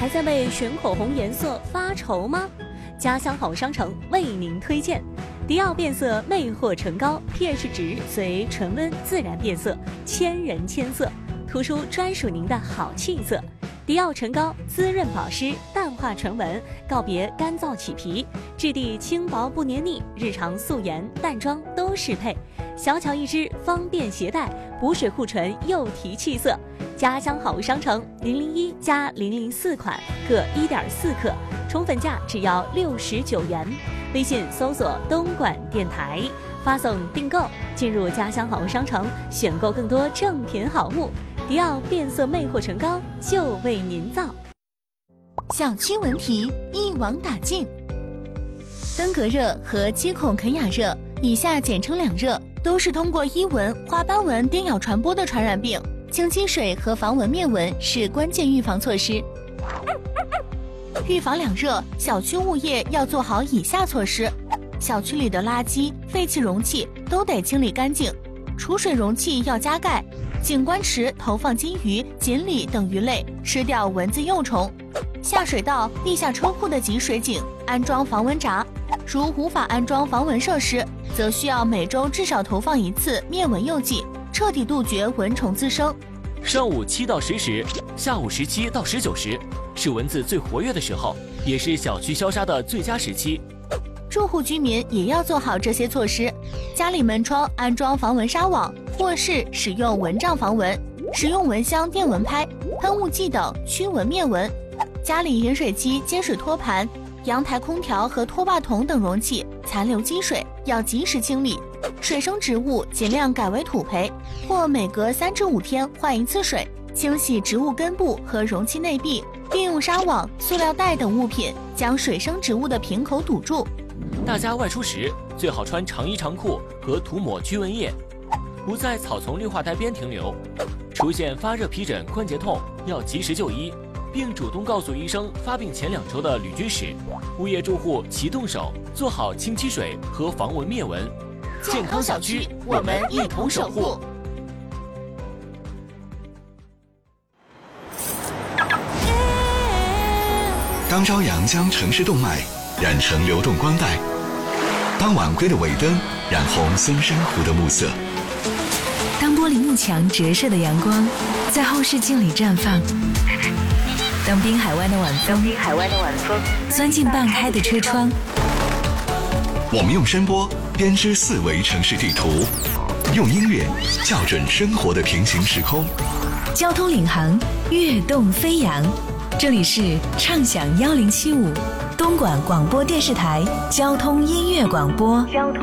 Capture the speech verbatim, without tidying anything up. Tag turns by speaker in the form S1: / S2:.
S1: 还在为选口红颜色发愁吗？家乡好商城为您推荐迪奥变色魅惑唇膏 ，pH 值随唇温自然变色，千人千色，突出专属您的好气色。迪奥唇膏滋润保湿，淡化唇纹，告别干燥起皮，质地轻薄不黏腻，日常素颜淡妆都适配。小巧一支，方便携带，补水护唇又提气色。家乡好商城零零一加零零四款各 一点四克，宠粉价只要六十九元。微信搜索东莞电台，发送订购，进入家乡好商城，选购更多正品好物。迪奥变色魅惑唇膏就为您造。
S2: 小区文题一网打尽。登革热和肌孔肯雅热，以下简称两热，都是通过伊蚊、花斑蚊叮咬传播的传染病。清积水和防蚊灭蚊是关键预防措施。预防两热，小区物业要做好以下措施：小区里的垃圾、废弃容器都得清理干净，储水容器要加盖，景观池投放金鱼、锦鲤等鱼类，吃掉蚊子幼虫。下水道、地下车库的集水井安装防蚊闸，如无法安装防蚊设施，则需要每周至少投放一次灭蚊诱剂，彻底杜绝蚊虫滋生。
S3: 上午七到十时，下午十七到十九时，是蚊子最活跃的时候，也是小区消杀的最佳时期。
S2: 住户居民也要做好这些措施，家里门窗安装防蚊纱网，卧室使用蚊帐防蚊，使用蚊香、电蚊拍、喷雾剂等驱蚊灭蚊。家里饮水机、接水托盘、阳台空调和拖把桶等容器残留积水要及时清理，水生植物尽量改为土培，或每隔三至五天换一次水，清洗植物根部和容器内壁，并用纱网、塑料袋等物品将水生植物的瓶口堵住。
S3: 大家外出时最好穿长衣长裤和涂抹驱蚊液，不在草丛绿化带边停留。出现发热、皮疹、关节痛要及时就医，并主动告诉医生发病前两周的旅居史。物业住户齐动手，做好清积水和防蚊灭蚊。健康小区，我们一同守护。
S4: 当朝阳将城市动脉染成流动光带，当晚归的尾灯染红松山湖的暮色，
S5: 当玻璃幕墙折射的阳光在后视镜里绽放，当滨海湾的晚风，滨海湾的晚风钻进半开的车窗，
S4: 我们用声波编织四维城市地图，用音乐校准生活的平行时空。
S5: 交通领航，跃动飞扬。这里是畅享幺零七五东莞广播电视台交通音乐广播。交通